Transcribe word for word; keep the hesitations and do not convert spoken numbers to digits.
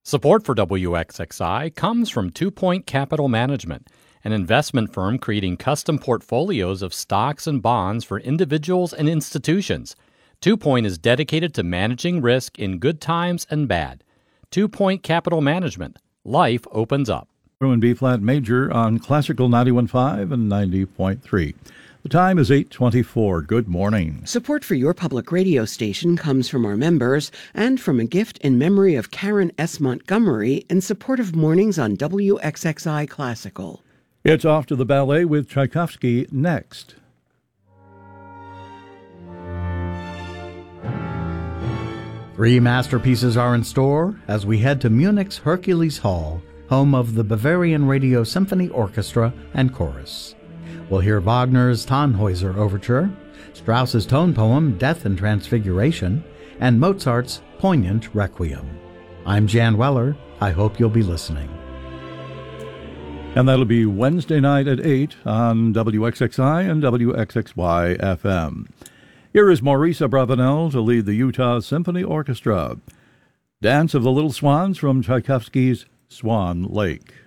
Support for W X X I comes from Two Point Capital Management, an investment firm creating custom portfolios of stocks and bonds for individuals and institutions. Two Point is dedicated to managing risk in good times and bad. Two Point Capital Management. Life opens up. And B-flat major on Classical ninety-one point five and ninety point three. The time is eight twenty-four. Good morning. Support for your public radio station comes from our members and from a gift in memory of Karen S. Montgomery in support of mornings on W X X I Classical. It's off to the ballet with Tchaikovsky next. Three masterpieces are in store as we head to Munich's Hercules Hall, home of the Bavarian Radio Symphony Orchestra and Chorus. We'll hear Wagner's Tannhäuser Overture, Strauss's tone poem Death and Transfiguration, and Mozart's poignant Requiem. I'm Jan Weller. I hope you'll be listening. And that'll be Wednesday night at eight on W X X I and W X X Y F M. Here is Maurice Abravanel to lead the Utah Symphony Orchestra. Dance of the Little Swans from Tchaikovsky's Swan Lake.